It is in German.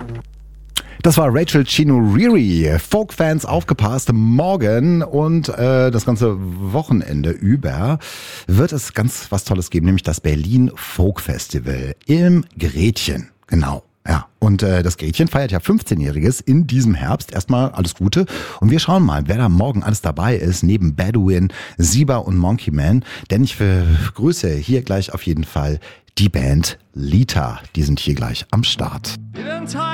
Das war Rachel Chinouriri. Folk-Fans aufgepasst, morgen und das ganze Wochenende über wird es ganz was Tolles geben, nämlich das Berlin Folk Festival im Gretchen. Genau. Ja, und das Gretchen feiert ja 15-Jähriges in diesem Herbst. Erstmal alles Gute. Und wir schauen mal, wer da morgen alles dabei ist, neben Bedouin, Siba und Monkey Man. Denn ich begrüße hier gleich auf jeden Fall die Band Lita. Die sind hier gleich am Start.